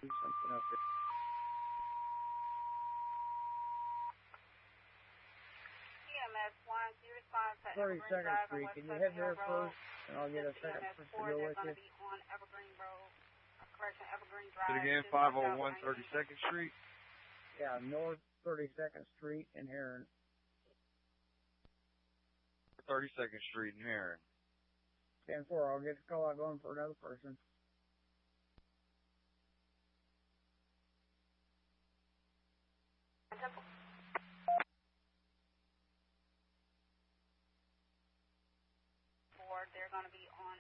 something up there. 32nd Street. Can you head there first, and I'll get a second person to go with you? Say it again, 501 32nd Street? Yeah, North 32nd Street in Heron. 32nd Street in Heron. 10-4, I'll get the call out going for another person. They're going to be on